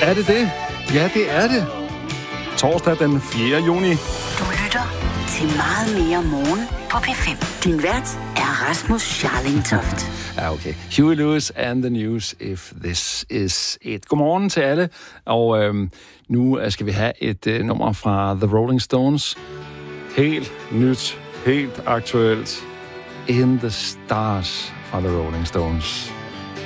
Er det det? Ja, det er det. Torsdag den 4. juni. Du lytter til Meget mere morgen på P5. Din vært er Rasmus Scharlingtoft. Ja, okay. Huey Lewis and the News, if this is it. Godmorgen til alle, og nu skal vi have et nummer fra The Rolling Stones. Helt nyt, helt aktuelt. In the Stars fra The Rolling Stones.